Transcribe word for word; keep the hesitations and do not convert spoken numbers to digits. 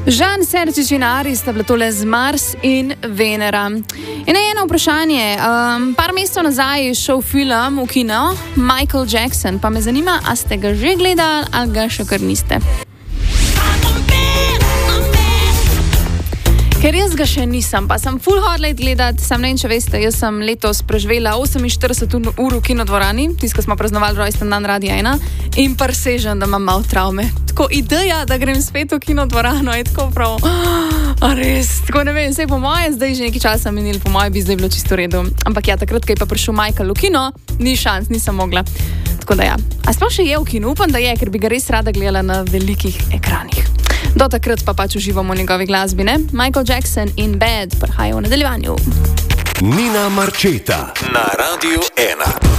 Žan Serčič in Ari sta bila tole z Mars in Venera. In eno vprašanje. Um, par mesecev nazaj je šel film v kino Michael Jackson, pa me zanima, a ste ga že gledali ali ga še kar niste. Ker jaz ga še nisem, pa sem full hard late gledati, sam ne vem, če veste, jaz sem letos preživela oseminštirideset ur v kinodvorani, tisto, ko smo praznovali rojsten dan Radia ena, in presežem, da imam malo travme. Tako ideja, da grem spet v kinodvorano, je tako prav, a res, tako ne vem, sej po moje, zdaj že nekaj časa minili, po moje bi zdaj bilo čisto v redu. Ampak ja, takrat, ko je pa prišel Michael v kino, ni šans, nisem mogla. Tako da ja. A sploh še je v kinu? Upam, da je, ker bi ga res rada gledala na velikih ekranih. Do takrat pa pač uživamo v njegovi glasbi, ne? Michael Jackson in Bad prihajajo v nadaljevanju. Nina Marčeta na Radiu ena.